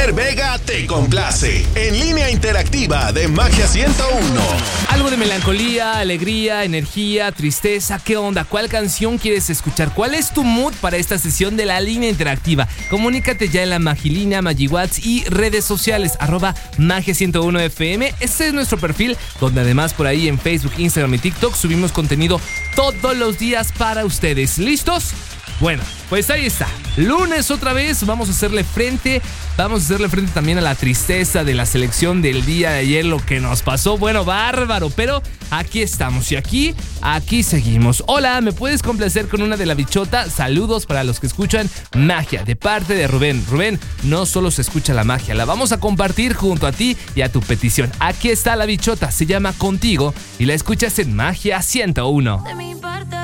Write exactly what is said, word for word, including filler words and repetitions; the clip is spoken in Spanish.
Fer Vega te complace. En línea interactiva de Magia ciento uno. Algo de melancolía, alegría, energía, tristeza. ¿Qué onda? ¿Cuál canción quieres escuchar? ¿Cuál es tu mood para esta sesión de la línea interactiva? Comunícate ya en la Magilínea, MagiWhats y redes sociales, arroba Magia ciento uno F M. Este es nuestro perfil, donde además por ahí en Facebook, Instagram y TikTok subimos contenido todos los días para ustedes. ¿Listos? Bueno, pues ahí está. Lunes otra vez, vamos a hacerle frente, vamos a hacerle frente también a la tristeza de la selección del día de ayer, lo que nos pasó. Bueno, bárbaro, pero aquí estamos y aquí, aquí seguimos. Hola, ¿me puedes complacer con una de La Bichota? Saludos para los que escuchan Magia, de parte de Rubén. Rubén, no solo se escucha la magia, la vamos a compartir junto a ti y a tu petición. Aquí está La Bichota, se llama Contigo y la escuchas en Magia ciento uno.